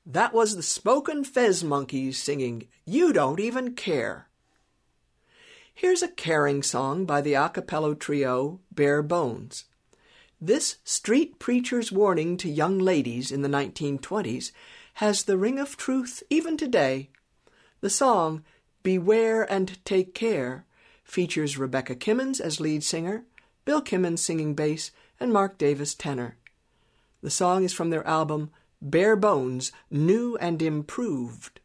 That was the Smokin' Fez Monkeys singing You Don't Even Care. Here's a caring song by the a cappella trio Bare Bones. This street preacher's warning to young ladies in the 1920s has the ring of truth even today. The song, Beware and Take Care, features Rebecca Kimmons as lead singer, Bill Kimmons singing bass, and Mark Davis tenor. The song is from their album Bare Bones, New and Improved.